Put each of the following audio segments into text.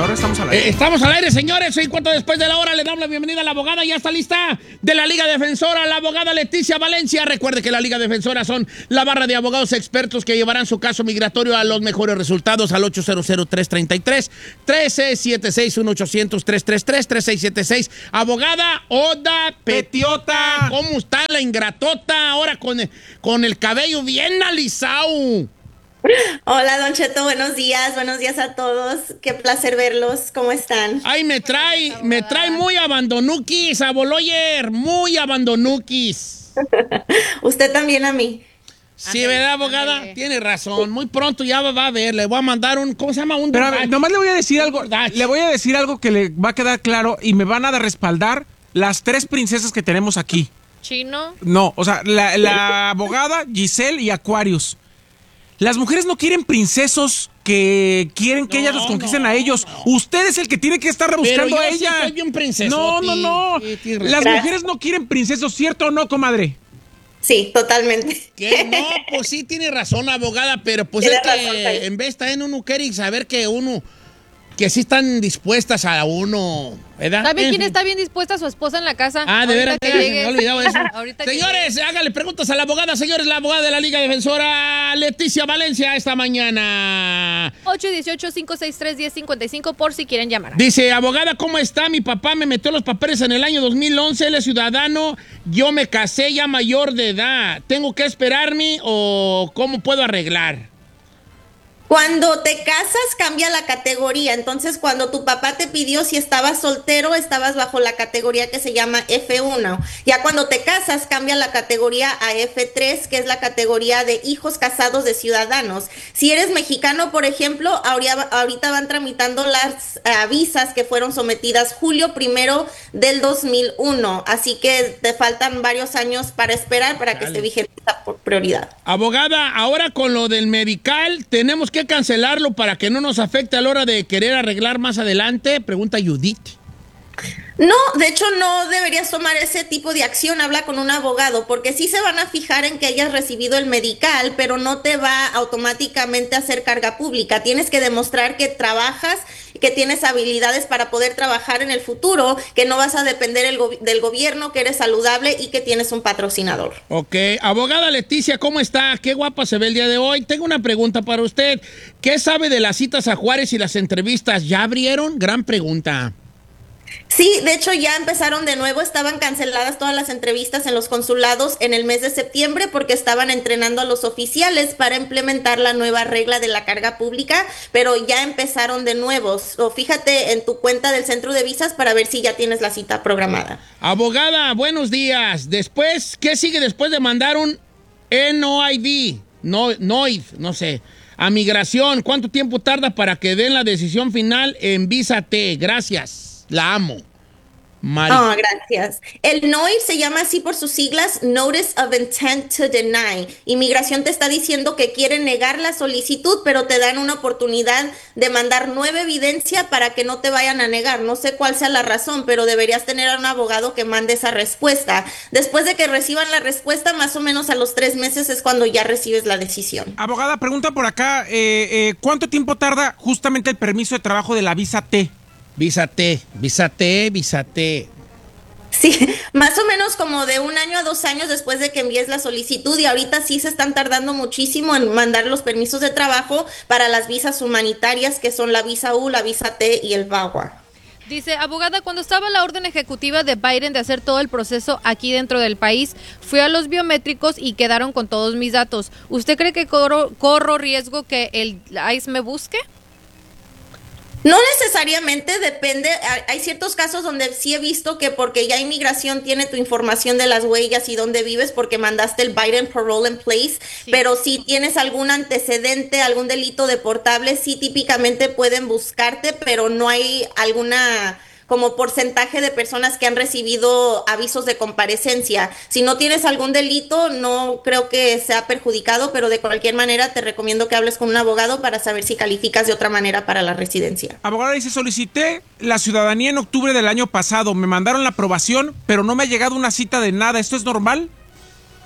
señor, estamos al aire. Estamos al aire, señores. 6:15 después de la hora le damos la bienvenida a la abogada. Ya está lista de la Liga Defensora, la abogada Leticia Valencia. Recuerde que la Liga Defensora son la barra de abogados expertos que llevarán su caso migratorio a los mejores resultados al 800-333-1376, 1-800-333-3676. Abogada Oda Petiota, ¿cómo está la ingratota ahora con el cabello bien alisado? Hola, Don Cheto, buenos días a todos. Qué placer verlos, ¿cómo están? Ay, me trae muy abandonuquis, aboloyer, muy abandonuquis. Usted también a mí. Sí, ¿verdad, abogada? Tiene razón. Muy pronto ya va a ver. Le voy a mandar ¿cómo se llama? Pero nomás le voy a decir algo. Le voy a decir algo que le va a quedar claro y me van a respaldar las 3 princesas que tenemos aquí. ¿Chino? No, o sea, la abogada, Giselle y Aquarius. Las mujeres no quieren princesos que quieren que ellas los conquisten a ellos. Usted es el que tiene que estar rebuscando a ella. Sí soy un princeso. No. Sí, las mujeres no quieren princesos, ¿cierto o no, comadre? Sí, totalmente. ¿Qué? No, pues sí tiene razón, abogada, pero pues es que en vez también uno quiere saber que sí están dispuestas a uno, ¿verdad? ¿Sabe quién está bien dispuesta? Su esposa en la casa. Ah, de veras, se me ha olvidado eso. Señores, llegue. háganle preguntas a la abogada. Señores, la abogada de la Liga Defensora, Leticia Valencia, esta mañana. 818-563-1055 por si quieren llamar. Dice, abogada, ¿cómo está? Mi papá me metió los papeles en el año 2011, él es ciudadano, yo me casé ya mayor de edad. ¿Tengo que esperarme o cómo puedo arreglar? Cuando te casas cambia la categoría, entonces cuando tu papá te pidió si estabas soltero, estabas bajo la categoría que se llama F1. Ya cuando te casas cambia la categoría a F3, que es la categoría de hijos casados de ciudadanos. Si eres mexicano, por ejemplo, ahorita van tramitando las visas que fueron sometidas julio 1 del 2001, así que te faltan varios años para esperar para que esté vigente esta prioridad. Abogada, ahora con lo del medical, ¿tenemos que cancelarlo para que no nos afecte a la hora de querer arreglar más adelante? Pregunta Judith. No, de hecho no deberías tomar ese tipo de acción, habla con un abogado, porque sí se van a fijar en que hayas recibido el medical, pero no te va automáticamente a hacer carga pública. Tienes que demostrar que trabajas, que tienes habilidades para poder trabajar en el futuro, que no vas a depender del gobierno, que eres saludable y que tienes un patrocinador. Ok, abogada Leticia, ¿cómo está? Qué guapa se ve el día de hoy. Tengo una pregunta para usted. ¿Qué sabe de las citas a Juárez y las entrevistas? ¿Ya abrieron? Gran pregunta. Sí, de hecho ya empezaron de nuevo, estaban canceladas todas las entrevistas en los consulados en el mes de septiembre porque estaban entrenando a los oficiales para implementar la nueva regla de la carga pública, pero ya empezaron de nuevo. Fíjate en tu cuenta del centro de visas para ver si ya tienes la cita programada. Abogada, buenos días. Después, ¿qué sigue después de mandar un NOID? No sé. A migración, ¿cuánto tiempo tarda para que den la decisión final en Visa T? Gracias. La amo. Gracias. El NOID se llama así por sus siglas, Notice of Intent to Deny. Inmigración te está diciendo que quiere negar la solicitud, pero te dan una oportunidad de mandar nueva evidencia para que no te vayan a negar. No sé cuál sea la razón, pero deberías tener a un abogado que mande esa respuesta. Después de que reciban la respuesta, más o menos a los 3 meses es cuando ya recibes la decisión. Abogada, pregunta por acá, ¿cuánto tiempo tarda justamente el permiso de trabajo de la Visa T? Visa T. Sí, más o menos como de 1 año a 2 años después de que envíes la solicitud, y ahorita sí se están tardando muchísimo en mandar los permisos de trabajo para las visas humanitarias, que son la Visa U, la Visa T y el VAWA. Dice, abogada, cuando estaba la orden ejecutiva de Biden de hacer todo el proceso aquí dentro del país, fui a los biométricos y quedaron con todos mis datos. ¿Usted cree que corro riesgo que el ICE me busque? No necesariamente, depende. Hay ciertos casos donde sí he visto que porque ya inmigración tiene tu información de las huellas y dónde vives porque mandaste el Biden Parole in Place, sí. Pero si tienes algún antecedente, algún delito deportable, sí típicamente pueden buscarte, pero no hay alguna como porcentaje de personas que han recibido avisos de comparecencia. Si no tienes algún delito, no creo que sea perjudicado, pero de cualquier manera te recomiendo que hables con un abogado para saber si calificas de otra manera para la residencia. Abogada, dice, solicité la ciudadanía en octubre del año pasado, me mandaron la aprobación, pero no me ha llegado una cita de nada. ¿Esto es normal?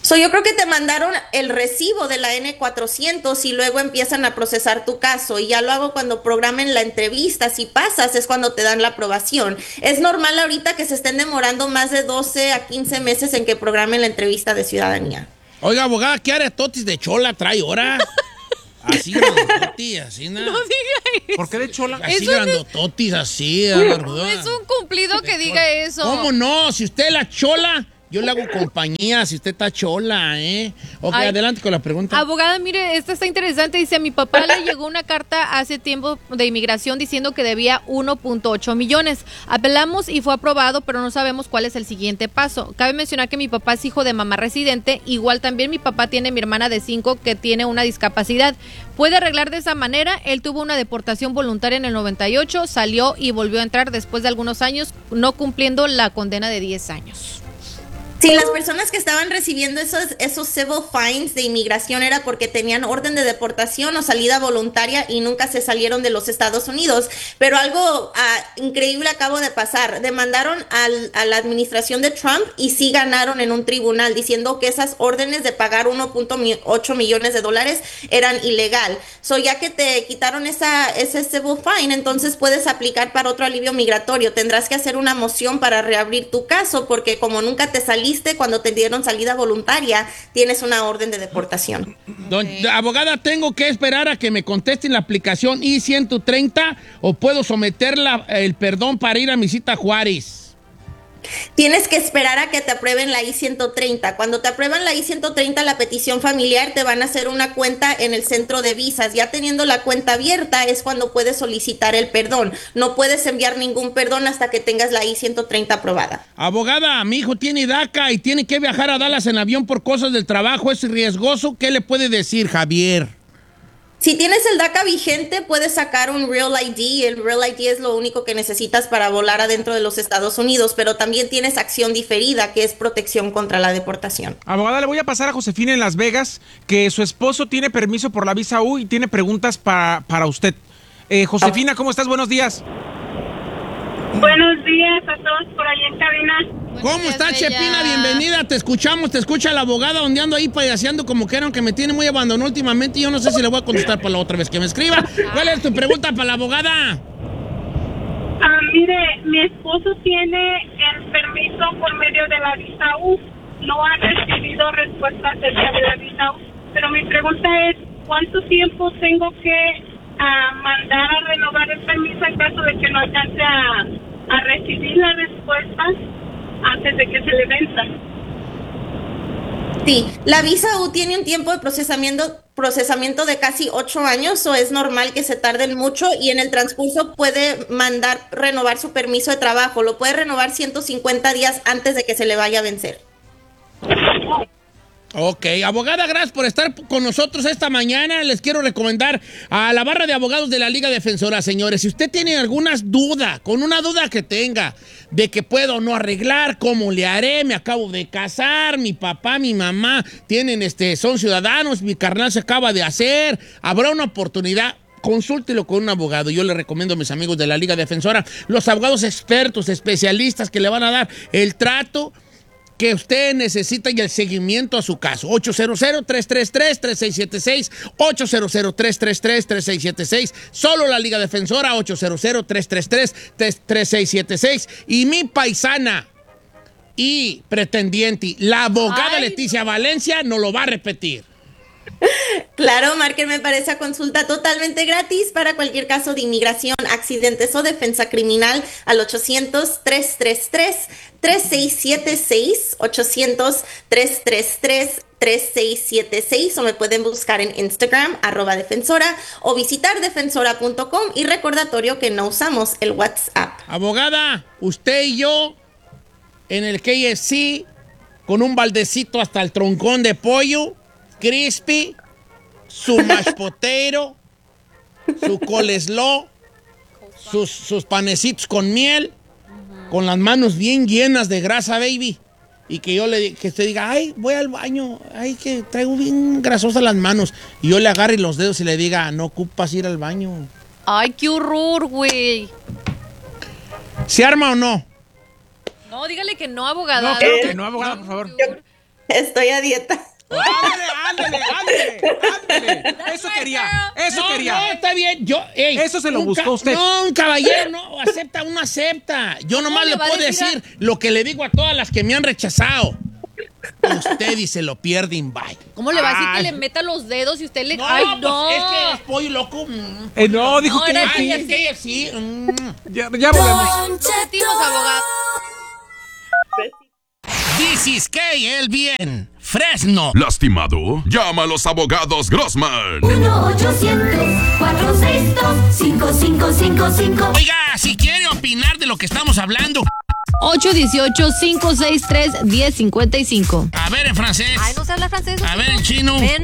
Yo creo que te mandaron el recibo de la N400 y luego empiezan a procesar tu caso. Y ya luego cuando programen la entrevista, si pasas, es cuando te dan la aprobación. Es normal ahorita que se estén demorando más de 12 a 15 meses en que programen la entrevista de ciudadanía. Oiga, abogada, ¿qué aretotis de chola trae ahora? Así grandototis, así nada. No diga eso. ¿Por qué de chola? Así grandototis, así. No es un cumplido que diga eso. ¿Cómo no? Si usted es la chola, yo le hago compañía si usted está chola, Ok, Ay, adelante con la pregunta. Abogada, mire, esta está interesante. Dice, a mi papá le llegó una carta hace tiempo de inmigración diciendo que debía 1.8 millones. Apelamos y fue aprobado, pero no sabemos cuál es el siguiente paso. Cabe mencionar que mi papá es hijo de mamá residente. Igual también mi papá tiene mi hermana de 5 que tiene una discapacidad. ¿Puede arreglar de esa manera? Él tuvo una deportación voluntaria en el 98, salió y volvió a entrar después de algunos años, no cumpliendo la condena de 10 años. Sí, las personas que estaban recibiendo esos civil fines de inmigración era porque tenían orden de deportación o salida voluntaria y nunca se salieron de los Estados Unidos. Pero algo increíble acabo de pasar. Demandaron a la administración de Trump y sí ganaron en un tribunal diciendo que esas órdenes de pagar 1.8 millones de dólares eran ilegal. Ya que te quitaron ese civil fine, entonces puedes aplicar para otro alivio migratorio. Tendrás que hacer una moción para reabrir tu caso porque como nunca te saliste cuando te dieron salida voluntaria, tienes una orden de deportación. Abogada, ¿tengo que esperar a que me contesten la aplicación I-130 o puedo someter el perdón para ir a mi cita a Juárez? Tienes que esperar a que te aprueben la I-130. Cuando te aprueban la I-130, la petición familiar, te van a hacer una cuenta en el centro de visas. Ya teniendo la cuenta abierta es cuando puedes solicitar el perdón. No puedes enviar ningún perdón hasta que tengas la I-130 aprobada. Abogada, mi hijo tiene DACA y tiene que viajar a Dallas en avión por cosas del trabajo. ¿Es riesgoso? ¿Qué le puede decir, Javier? Si tienes el DACA vigente, puedes sacar un Real ID. El Real ID es lo único que necesitas para volar adentro de los Estados Unidos, pero también tienes acción diferida, que es protección contra la deportación. Abogada, le voy a pasar a Josefina en Las Vegas, que su esposo tiene permiso por la visa U y tiene preguntas para usted. Josefina, ¿cómo estás? Buenos días. Buenos días a todos por ahí en cabina. ¿Cómo está, Chepina? Bienvenida, te escuchamos, te escucha la abogada ondeando ahí payaseando como que eran que me tiene muy abandonado últimamente y yo no sé si le voy a contestar para la otra vez que me escriba. ¿Cuál es tu pregunta para la abogada? Mire, mi esposo tiene el permiso por medio de la visa U. No ha recibido respuesta acerca de la visa U. Pero mi pregunta es, ¿cuánto tiempo tengo que mandar a renovar el permiso en caso de que no alcance a recibir la respuesta antes de que se le venza? Sí, la visa U tiene un tiempo de procesamiento de casi 8 años, o es normal que se tarden mucho y en el transcurso puede mandar renovar su permiso de trabajo. Lo puede renovar 150 días antes de que se le vaya a vencer. Ok, abogada, gracias por estar con nosotros esta mañana. Les quiero recomendar a la barra de abogados de la Liga Defensora, señores. Si usted tiene alguna duda, con una duda que tenga de que puedo o no arreglar, cómo le haré, me acabo de casar, mi papá, mi mamá son ciudadanos, mi carnal se acaba de hacer, habrá una oportunidad. Consúltelo con un abogado. Yo le recomiendo a mis amigos de la Liga Defensora, los abogados expertos, especialistas que le van a dar el trato que usted necesita y el seguimiento a su caso. 800-333-3676, 800-333-3676, solo la Liga Defensora, 800-333-3676. Y mi paisana y pretendiente, la abogada Leticia Valencia, nos lo va a repetir. Claro, márquenme para esa consulta totalmente gratis para cualquier caso de inmigración, accidentes o defensa criminal al 800-333-3676, 800-333-3676, o me pueden buscar en Instagram, @defensora, o visitar defensora.com, y recordatorio que no usamos el WhatsApp. Abogada, usted y yo en el KFC con un baldecito hasta el troncón de pollo crispy, su mashed potato, su coleslaw, sus panecitos con miel, con las manos bien llenas de grasa, baby. Y que usted diga, ay, voy al baño, ay, que traigo bien grasosas las manos. Y yo le agarre los dedos y le diga, no ocupas ir al baño. Ay, qué horror, güey. ¿Se arma o no? No, dígale que no, abogada. No, claro que no, abogada, por favor. Estoy a dieta. Ándale. Eso quería. No, está bien. Eso se lo buscó usted. No, un caballero no acepta, uno acepta. Yo nomás le puedo decir lo que le digo a todas las que me han rechazado. Usted y se lo pierde in bye. ¿Cómo le va a decir que le meta los dedos y usted le... No, ¡Ay, pues no! es que es pollo loco. No, dijo No, que era sí. ella. Es que ella sí. Ya volvemos. Sentimos, abogado. This is el bien. Fresno. ¿Lastimado? Llama a los abogados Grossman. 1-800-462-5555. Oiga, si quiere opinar de lo que estamos hablando. 818-563-1055. A ver en francés. Ay, no se habla francés. A ver en chino. Ven.